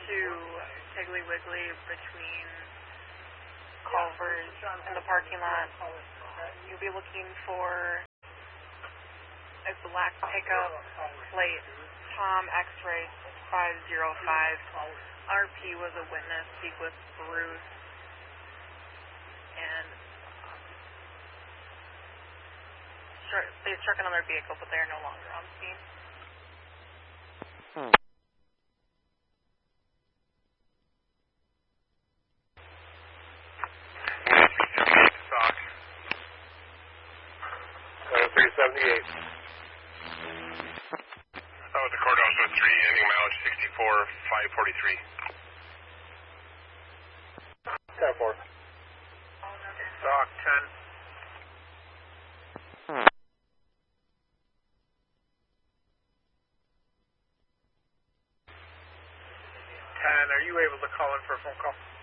to Piggly Wiggly between Culver's and the parking lot. You'll be looking for a black pickup plate, Tom X-Ray 505. RP was a witness, speak with Bruce, and they struck another vehicle, but they are no longer on scene. Stock. 378. That was the courthouse with 3, ending mileage 64, 543. 10-4. Stock 10. 10, are you able to call in for a phone call?